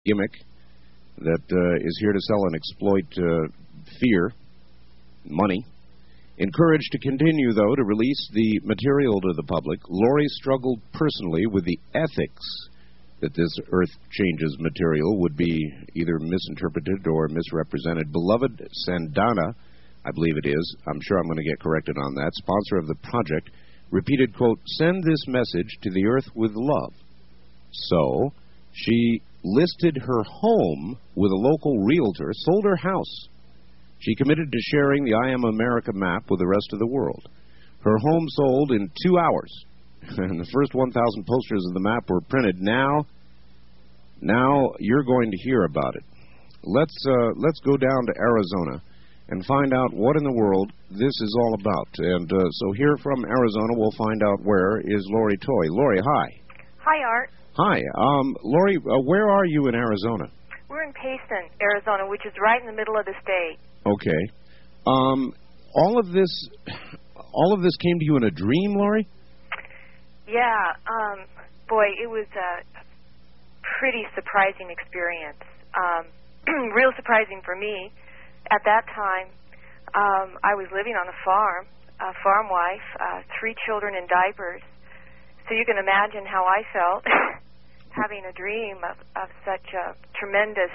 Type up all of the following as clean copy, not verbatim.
gimmick that is here to sell and exploit fear, money. Encouraged to continue, though, to release the material to the public, Lori struggled personally with the ethics that this Earth Changes material would be either misinterpreted or misrepresented. Beloved Sandana, I believe it is, I'm sure I'm going to get corrected on that, sponsor of the project, repeated, quote, "Send this message to the Earth with love." So she listed her home with a local realtor, sold her house. She committed to sharing the I Am America map with the rest of the world. Her home sold in 2 hours, and the first 1,000 posters of the map were printed. Now you're going to hear about it. Let's go down to Arizona and find out what in the world this is all about. And so here from Arizona, we'll find out where is Lori Toy. Lori, hi. Hi, Art. Hi. Lori, where are you in Arizona? We're in Payson, Arizona, which is right in the middle of the state. Okay. All of this came to you in a dream, Lori? Yeah. Boy, it was a pretty surprising experience. Real surprising for me. At that time, I was living on a farm, a farm wife, 3 children in diapers. So you can imagine how I felt having a dream of such a tremendous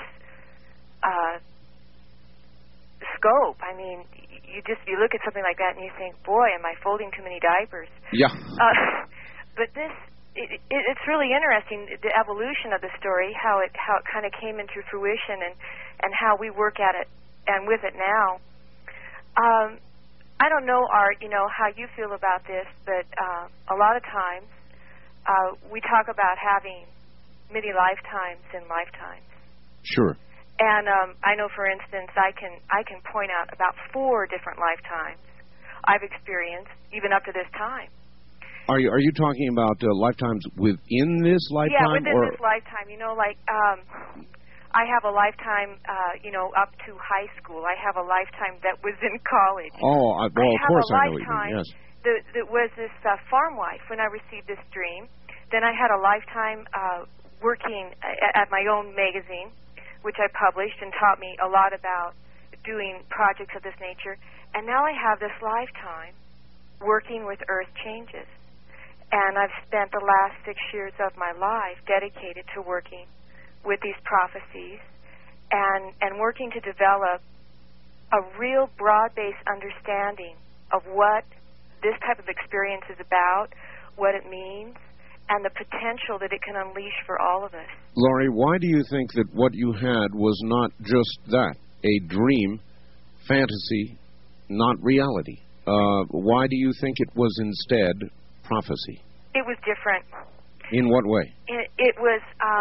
scope. I mean, you look at something like that and you think, boy, am I folding too many diapers? Yeah. But it's really interesting, the evolution of the story, how it kind of came into fruition and how we work at it and with it now. I don't know, Art, how you feel about this, but a lot of times we talk about having many lifetimes in lifetimes. Sure. And I know, for instance, I can point out about 4 different lifetimes I've experienced even up to this time. Are you talking about lifetimes within this lifetime? Yeah, within this lifetime. I have a lifetime, up to high school. I have a lifetime that was in college. Oh, well, of course I know what you mean, yes. That was this farm wife when I received this dream. Then I had a lifetime working at my own magazine, which I published and taught me a lot about doing projects of this nature. And now I have this lifetime working with Earth Changes. And I've spent the last 6 years of my life dedicated to working with these prophecies and working to develop a real broad-based understanding of what this type of experience is about, what it means, and the potential that it can unleash for all of us. Lori, why do you think that what you had was not just that, a dream, fantasy, not reality? Why do you think it was instead prophecy? It was different. In what way? It was,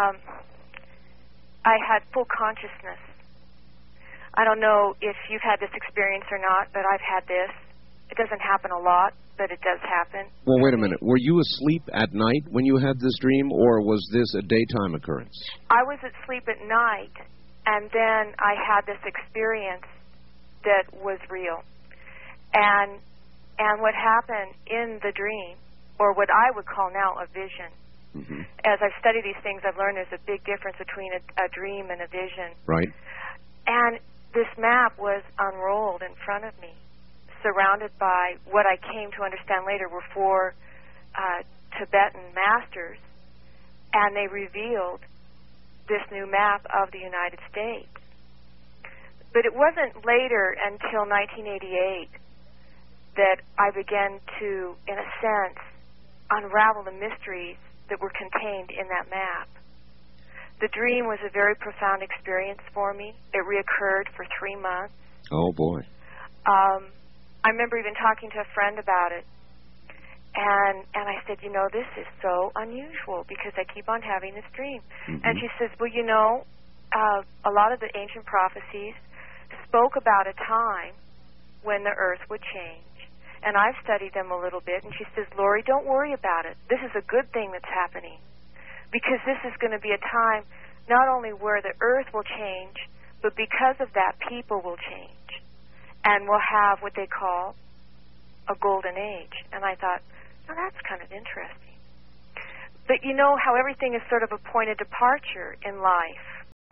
I had full consciousness. I don't know if you've had this experience or not, but I've had this. It doesn't happen a lot, but it does happen. Well, wait a minute. Were you asleep at night when you had this dream, or was this a daytime occurrence? I was asleep at night, and then I had this experience that was real. And what happened in the dream, or what I would call now a vision. Mm-hmm. As I've studied these things, I've learned there's a big difference between a dream and a vision. Right. And this map was unrolled in front of me, surrounded by what I came to understand later were 4 Tibetan masters, and they revealed this new map of the United States. But it wasn't later until 1988 that I began to, in a sense, unravel the mysteries that were contained in that map. The dream was a very profound experience for me. It reoccurred for 3 months. Oh, boy. I remember even talking to a friend about it, and I said, this is so unusual because I keep on having this dream. Mm-hmm. And she says, well, a lot of the ancient prophecies spoke about a time when the earth would change. And I've studied them a little bit, and she says, Lori, don't worry about it. This is a good thing that's happening, because this is going to be a time not only where the earth will change, but because of that, people will change. And we'll have what they call a golden age. And I thought, now that's kind of interesting. But how everything is sort of a point of departure in life.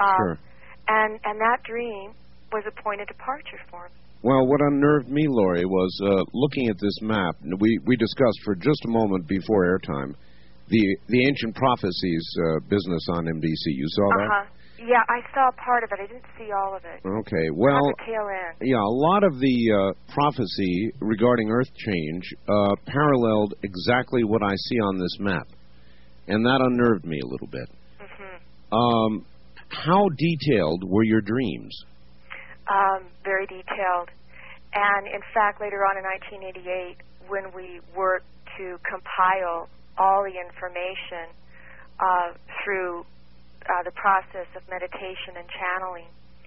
Sure. And that dream was a point of departure for me. Well, what unnerved me, Lori, was looking at this map. We discussed for just a moment before airtime the ancient prophecies business on NBC. You saw that? Yeah, I saw part of it. I didn't see all of it. Okay, well, the tail end. Yeah, a lot of the prophecy regarding Earth change paralleled exactly what I see on this map, and that unnerved me a little bit. Mm-hmm. How detailed were your dreams? Very detailed. And, in fact, later on in 1988, when we worked to compile all the information through the process of meditation and channeling,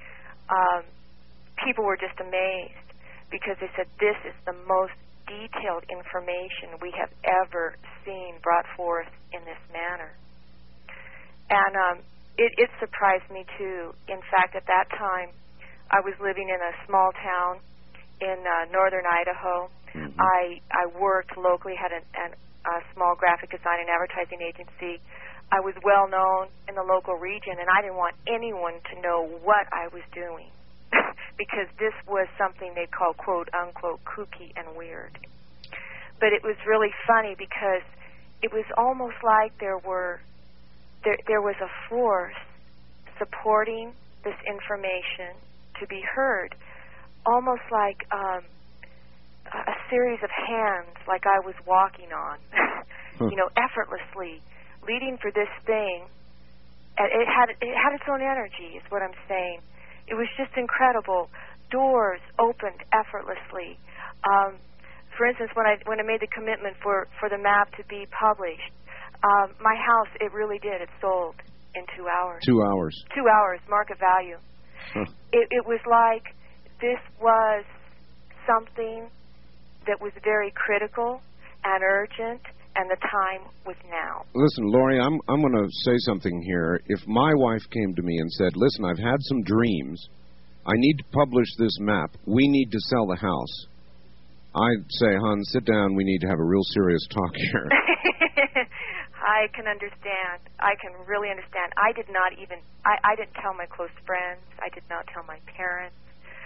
people were just amazed because they said, this is the most detailed information we have ever seen brought forth in this manner. And it surprised me, too. In fact, at that time, I was living in a small town in northern Idaho. Mm-hmm. I worked locally, had a small graphic design and advertising agency. I was well known in the local region, and I didn't want anyone to know what I was doing because this was something they call, quote, unquote, kooky and weird. But it was really funny because it was almost like there was a force supporting this information to be heard, almost like a series of hands like I was walking on, effortlessly, leading for this thing. It had its own energy, is what I'm saying. It was just incredible. Doors opened effortlessly. For instance, when I made the commitment for the map to be published, my house, it really did. It sold in 2 hours. 2 hours. 2 hours, market value. Huh. It was like this was something that was very critical and urgent, and the time was now. Listen, Lori, I'm going to say something here. If my wife came to me and said, listen, I've had some dreams. I need to publish this map. We need to sell the house. I'd say, hon, sit down. We need to have a real serious talk here. I can understand. I can really understand. I didn't tell my close friends. I did not tell my parents.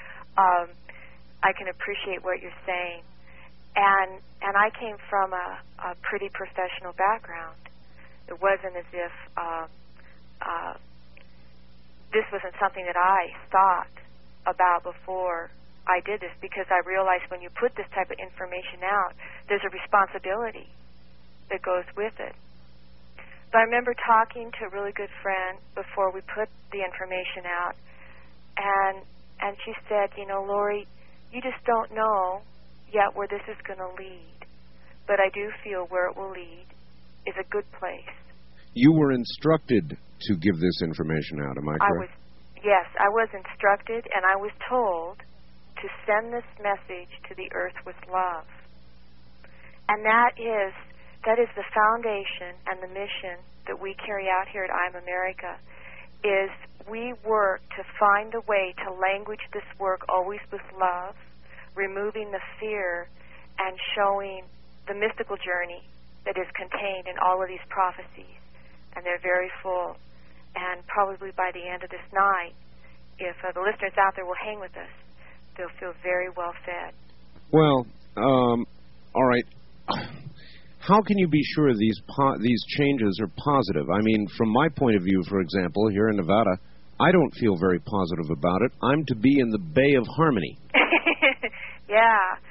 I can appreciate what you're saying. And I came from a pretty professional background. It wasn't as if this wasn't something that I thought about before I did this, because I realized when you put this type of information out, there's a responsibility that goes with it. But I remember talking to a really good friend before we put the information out, and she said, Lori, you just don't know yet where this is going to lead, but I do feel where it will lead is a good place. You were instructed to give this information out, am I correct? Yes, I was instructed, and I was told to send this message to the earth with love. And that is the foundation and the mission that we carry out here at I'm America, is we work to find a way to language this work always with love, removing the fear and showing the mystical journey that is contained in all of these prophecies. And they're very full. And probably by the end of this night, if the listeners out there will hang with us, they'll feel very well fed. Well, all right. How can you be sure these changes are positive? I mean, from my point of view, for example, here in Nevada, I don't feel very positive about it. I'm to be in the Bay of Harmony. Yeah.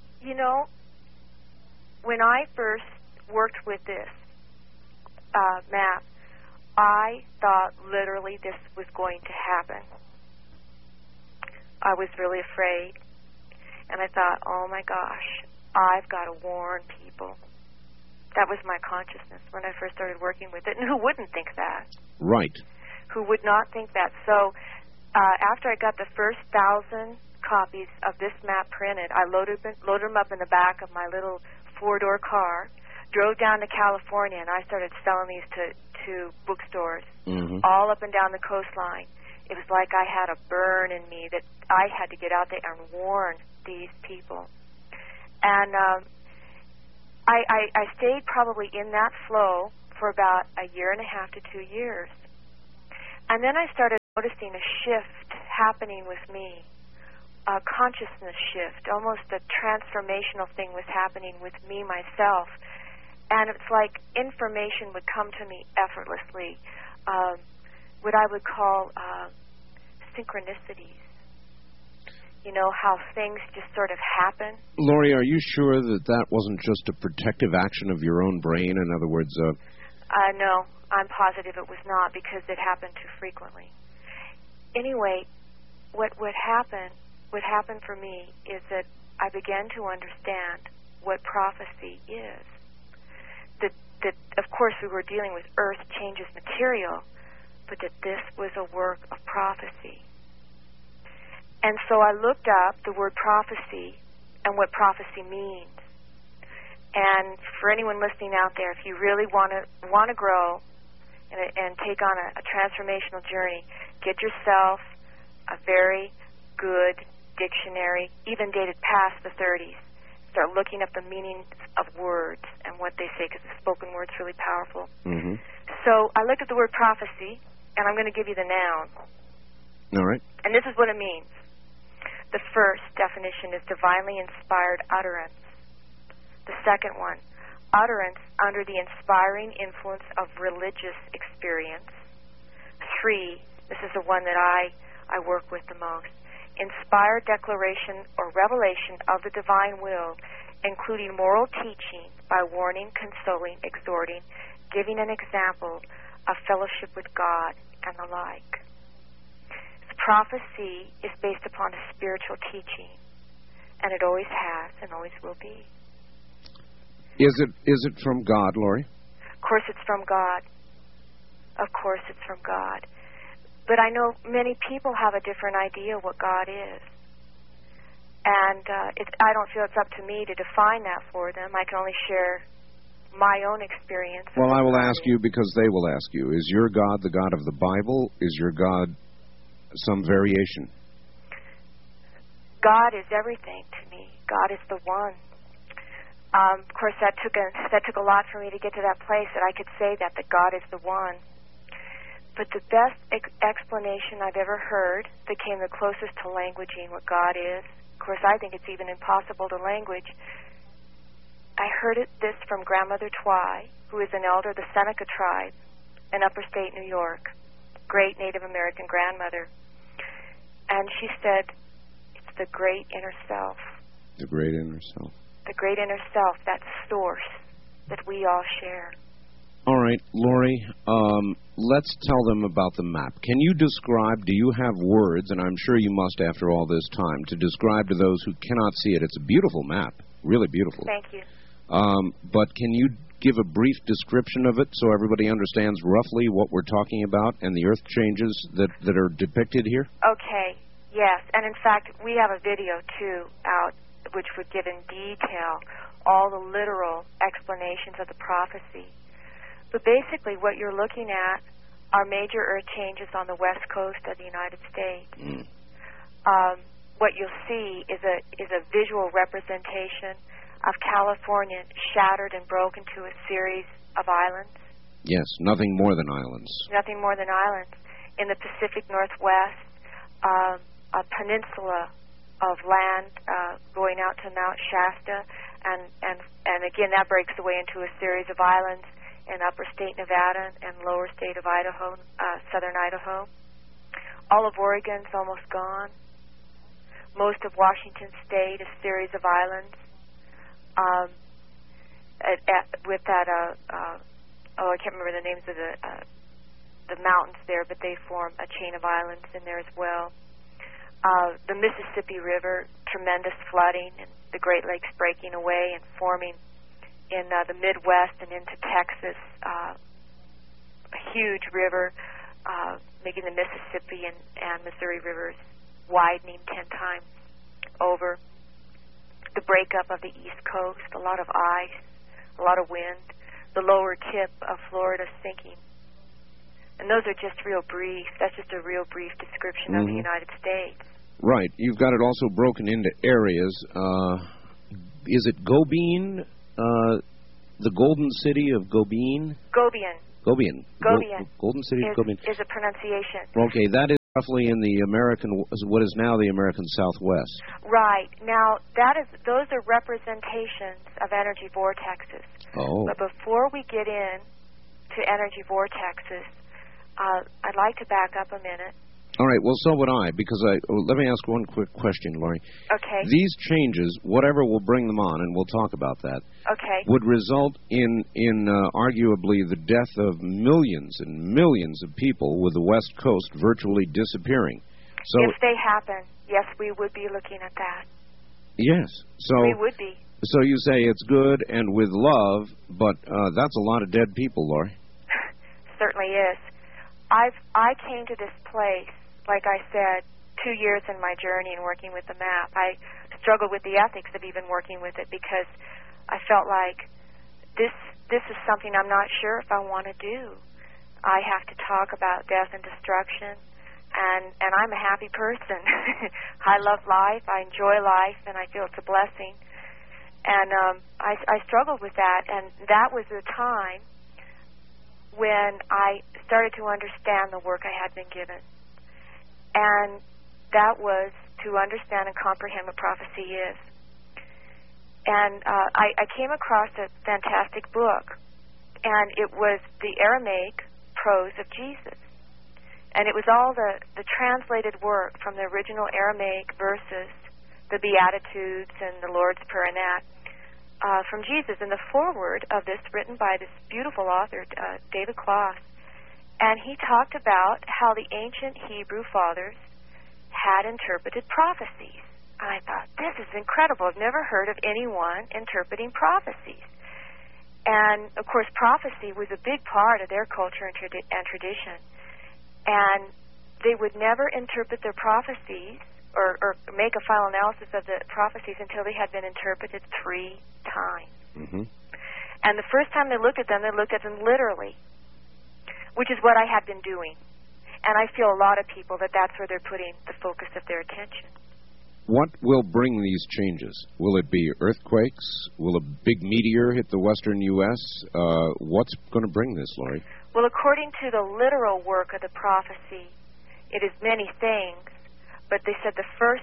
When I first worked with this map, I thought literally this was going to happen. I was really afraid. And I thought, oh my gosh, I've got to warn people. That was my consciousness when I first started working with it. And who wouldn't think that? Right. Who would not think that? So after I got the first 1,000 copies of this map printed, I loaded them up in the back of my little 4-door car, drove down to California, and I started selling these to bookstores all up and down the coastline. It was like I had a burn in me that I had to get out there and warn these people. And I stayed probably in that flow for about 1.5 to 2 years. And then I started noticing a shift happening with me, a consciousness shift, almost a transformational thing was happening with me, myself. And it's like information would come to me effortlessly, what I would call synchronicities. You know, how things just sort of happen. Laurie, are you sure that that wasn't just a protective action of your own brain? In other words... No, I'm positive it was not, because it happened too frequently. Anyway, what happened for me is that I began to understand what prophecy is. That of course, we were dealing with earth changes material, but that this was a work of prophecy. And so I looked up the word prophecy and what prophecy means. And for anyone listening out there, if you really want to grow and take on a transformational journey, get yourself a very good dictionary, even dated past the 30s. Start looking up the meanings of words and what they say, because the spoken word's really powerful. Mm-hmm. So I looked at the word prophecy, and I'm going to give you the noun. All right. And this is what it means. The first definition is divinely inspired utterance. The second one, utterance under the inspiring influence of religious experience. 3, this is the one that I work with the most, inspired declaration or revelation of the divine will, including moral teaching by warning, consoling, exhorting, giving an example of fellowship with God, and the like. Prophecy is based upon a spiritual teaching, and it always has and always will be. Is it from God, Laurie? Of course it's from God. Of course it's from God. But I know many people have a different idea of what God is. And I don't feel it's up to me to define that for them. I can only share my own experience. Well, I will ask you, because they will ask you, is your God the God of the Bible? Is your God some variation? God is everything to me. God is the one. Of course, that took a lot for me to get to that place that I could say that God is the one. But the best explanation I've ever heard that came the closest to languaging what God is, of course, I think it's even impossible to language. I heard this from Grandmother Twy, who is an elder of the Seneca tribe in upstate New York, great Native American grandmother. And she said, it's the great inner self. The great inner self. The great inner self, that source that we all share. All right, Laurie, let's tell them about the map. Can you describe, do you have words, and I'm sure you must after all this time, to describe to those who cannot see it? It's a beautiful map, really beautiful. Thank you. But can you give a brief description of it so everybody understands roughly what we're talking about and the earth changes that are depicted here? Okay, yes. And in fact, we have a video, too, out which would give in detail all the literal explanations of the prophecy. But basically what you're looking at are major earth changes on the west coast of the United States. Mm. What you'll see is a visual representation of California shattered and broken to a series of islands. Yes, nothing more than islands. Nothing more than islands. In the Pacific Northwest, a peninsula of land going out to Mount Shasta, and again that breaks away into a series of islands in upper state Nevada and lower state of Idaho, southern Idaho. All of Oregon's almost gone. Most of Washington State, a series of islands. With that, I can't remember the names of the mountains there, but they form a chain of islands in there as well. The Mississippi River, tremendous flooding, and the Great Lakes breaking away and forming in the Midwest and into Texas, a huge river, making the Mississippi and Missouri rivers widening 10 times over. The breakup of the East Coast, a lot of ice, a lot of wind, the lower tip of Florida sinking. And those are just real brief. That's just a real brief description of the United States. Right. You've got it also broken into areas. Is it Gobien? The Golden City of Gobien? Gobian. Gobian. Gobian. Golden City of Gobien. Is a pronunciation. Okay, that is roughly in the what is now the American Southwest. Right. Now, those are representations of energy vortexes. Oh. But before we get in to energy vortexes, I'd like to back up a minute. All right, well, so would I, because let me ask one quick question, Laurie. Okay. These changes, whatever will bring them on, and we'll talk about that, okay, would result in arguably the death of millions and millions of people, with the West Coast virtually disappearing. So, if they happen, yes, we would be looking at that. Yes. So we would be. So you say it's good and with love, but that's a lot of dead people, Laurie. Certainly is. I came to this place, like I said, 2 years in my journey in working with the map. I struggled with the ethics of even working with it because I felt like this is something I'm not sure if I want to do. I have to talk about death and destruction, and I'm a happy person. I love life, I enjoy life, and I feel it's a blessing. And I struggled with that, and that was the time when I started to understand the work I had been given. And that was to understand and comprehend what prophecy is. And I came across a fantastic book, and it was the Aramaic prose of Jesus. And it was all the translated work from the original Aramaic verses, the Beatitudes and the Lord's Prayer and that, from Jesus. And the foreword of this, written by this beautiful author, David Kloss, and he talked about how the ancient Hebrew fathers had interpreted prophecies. And I thought, this is incredible. I've never heard of anyone interpreting prophecies. And, of course, prophecy was a big part of their culture and tradition. And they would never interpret their prophecies or make a final analysis of the prophecies until they had been interpreted 3 times. Mm-hmm. And the first time they looked at them literally, which is what I had been doing. And I feel a lot of people that's where they're putting the focus of their attention. What will bring these changes? Will it be earthquakes? Will a big meteor hit the western U.S.? What's going to bring this, Laurie? Well, according to the literal work of the prophecy, it is many things. But they said the first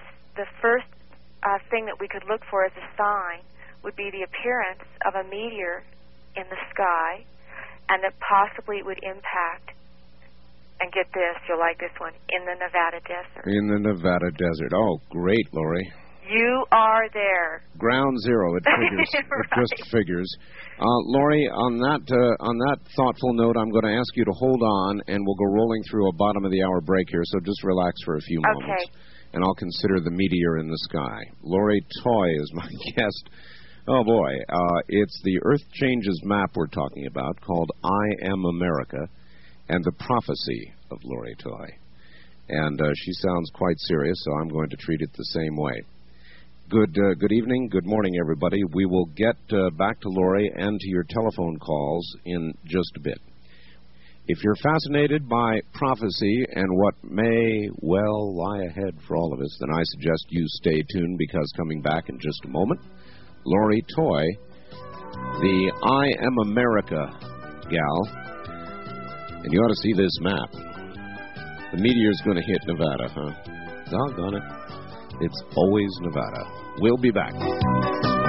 thing that we could look for as a sign would be the appearance of a meteor in the sky, and that possibly it would impact, and get this, you'll like this one, in the Nevada desert. In the Nevada desert. Oh, great, Laurie. You are there. Ground zero. It figures. Right. It just figures. Laurie, on that thoughtful note, I'm going to ask you to hold on, and we'll go rolling through a bottom of the hour break here. So just relax for a few moments, and I'll consider the meteor in the sky. Laurie Toy is my guest. Oh boy, it's the Earth Changes map we're talking about, called I Am America, and the prophecy of Laurie Toy. And she sounds quite serious, so I'm going to treat it the same way. Good evening, good morning, everybody. We will get back to Laurie and to your telephone calls in just a bit. If you're fascinated by prophecy and what may well lie ahead for all of us, then I suggest you stay tuned, because coming back in just a moment, Laurie Toy, the I Am America gal, and you ought to see this map. The meteor's going to hit Nevada, huh? Doggone it. It's always Nevada. We'll be back.